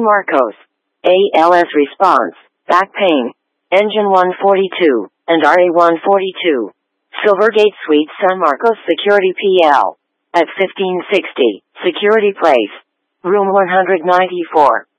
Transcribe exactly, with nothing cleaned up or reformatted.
Marcos. A L S response, back pain, engine one forty-two, and R A one forty-two. Silvergate Suite San Marcos Security P L. At fifteen sixty, Security Place. Room one ninety-four.